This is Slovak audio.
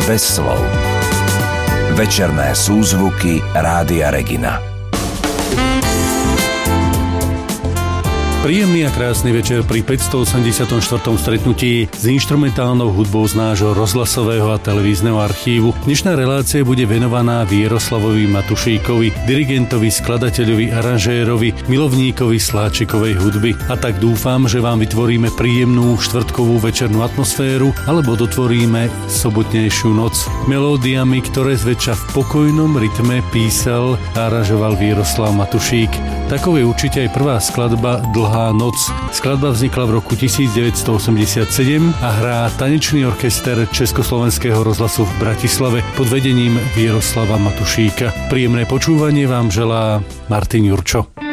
bez slov. Večerné súzvuky Rádia Regina. Príjemný a krásny večer pri 584. stretnutí s inštrumentálnou hudbou z nášho rozhlasového a televízneho archívu. Dnešná relácia bude venovaná Vieroslavovi Matušíkovi, dirigentovi, skladateľovi, aranžérovi, milovníkovi sláčikovej hudby. A tak dúfam, že vám vytvoríme príjemnú štvrtkovú večernú atmosféru alebo dotvoríme sobotnejšiu noc melódiami, ktoré zväčša v pokojnom rytme písal a aranžoval Vieroslav Matušík. Takou je určite aj prvá skladba Dlhá noc. Skladba vznikla v roku 1987 a hrá tanečný orchester Československého rozhlasu v Bratislave pod vedením Vieroslava Matušíka. Príjemné počúvanie vám želá Martin Jurčo.